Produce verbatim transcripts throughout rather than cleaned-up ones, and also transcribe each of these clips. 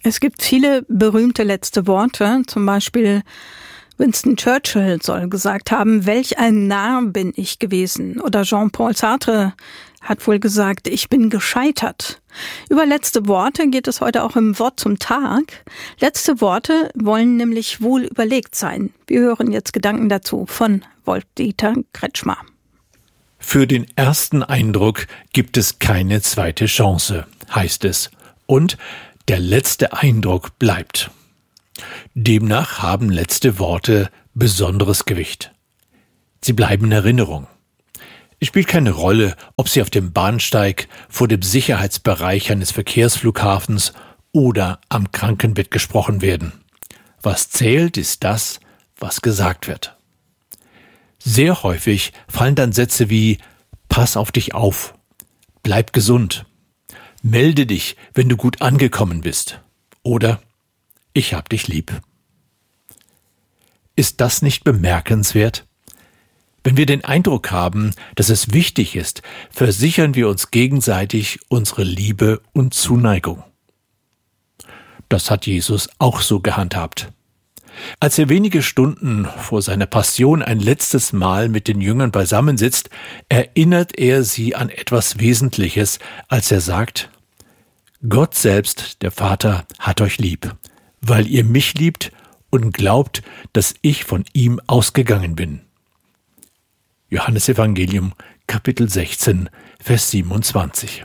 Es gibt viele berühmte letzte Worte, zum Beispiel Winston Churchill soll gesagt haben, welch ein Narr bin ich gewesen. Oder Jean-Paul Sartre hat wohl gesagt, ich bin gescheitert. Über letzte Worte geht es heute auch im Wort zum Tag. Letzte Worte wollen nämlich wohl überlegt sein. Wir hören jetzt Gedanken dazu von Wolf-Dieter Kretschmer. Für den ersten Eindruck gibt es keine zweite Chance, heißt es. Und der letzte Eindruck bleibt. Demnach haben letzte Worte besonderes Gewicht. Sie bleiben in Erinnerung. Es spielt keine Rolle, ob sie auf dem Bahnsteig, vor dem Sicherheitsbereich eines Verkehrsflughafens oder am Krankenbett gesprochen werden. Was zählt, ist das, was gesagt wird. Sehr häufig fallen dann Sätze wie »Pass auf dich auf«, »Bleib gesund«, »Melde dich, wenn du gut angekommen bist« oder »Ich hab dich lieb«. Ist das nicht bemerkenswert? Wenn wir den Eindruck haben, dass es wichtig ist, versichern wir uns gegenseitig unsere Liebe und Zuneigung. Das hat Jesus auch so gehandhabt. Als er wenige Stunden vor seiner Passion ein letztes Mal mit den Jüngern beisammensitzt, erinnert er sie an etwas Wesentliches, als er sagt: Gott selbst, der Vater, hat euch lieb, weil ihr mich liebt und glaubt, dass ich von ihm ausgegangen bin. Johannesevangelium, Kapitel sechzehn, Vers siebenundzwanzig.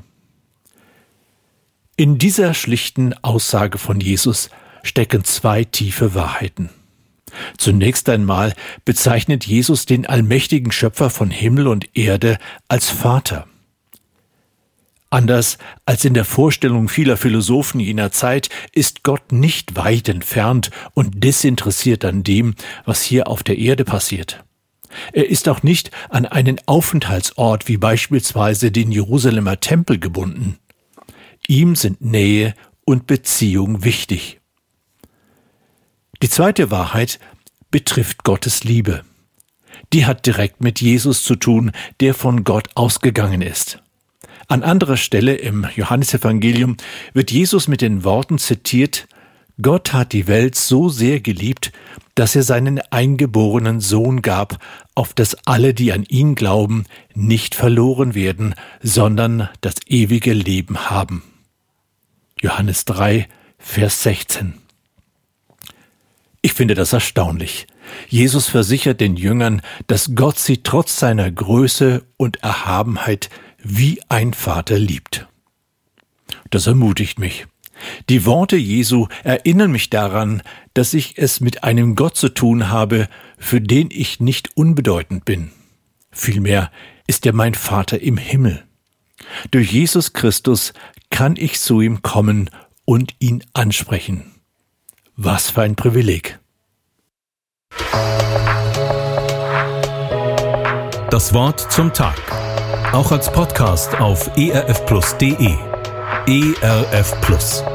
In dieser schlichten Aussage von Jesus stecken zwei tiefe Wahrheiten. Zunächst einmal bezeichnet Jesus den allmächtigen Schöpfer von Himmel und Erde als Vater. Anders als in der Vorstellung vieler Philosophen jener Zeit ist Gott nicht weit entfernt und desinteressiert an dem, was hier auf der Erde passiert. Er ist auch nicht an einen Aufenthaltsort wie beispielsweise den Jerusalemer Tempel gebunden. Ihm sind Nähe und Beziehung wichtig. Die zweite Wahrheit betrifft Gottes Liebe. Die hat direkt mit Jesus zu tun, der von Gott ausgegangen ist. An anderer Stelle im Johannesevangelium wird Jesus mit den Worten zitiert: Gott hat die Welt so sehr geliebt, dass er seinen eingeborenen Sohn gab, auf dass alle, die an ihn glauben, nicht verloren werden, sondern das ewige Leben haben. Johannes drei, Vers sechzehn. Ich finde das erstaunlich. Jesus versichert den Jüngern, dass Gott sie trotz seiner Größe und Erhabenheit wie ein Vater liebt. Das ermutigt mich. Die Worte Jesu erinnern mich daran, dass ich es mit einem Gott zu tun habe, für den ich nicht unbedeutend bin. Vielmehr ist er mein Vater im Himmel. Durch Jesus Christus kann ich zu ihm kommen und ihn ansprechen. Was für ein Privileg. Das Wort zum Tag. Auch als Podcast auf e r f plus punkt d e. E R F Plus.